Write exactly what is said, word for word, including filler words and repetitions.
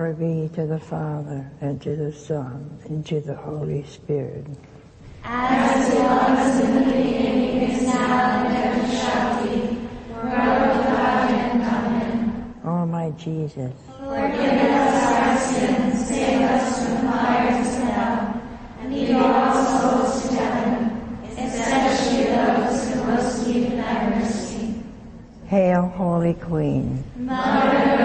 Glory be to the Father, and to the Son, and to the Holy Spirit. As it was in the beginning, is now, and ever shall be, world without end. Amen. O my Jesus, forgive us our sins, save us from the fires of hell, and lead all souls to heaven, especially those who most need thy mercy. Hail, Holy Queen, Mother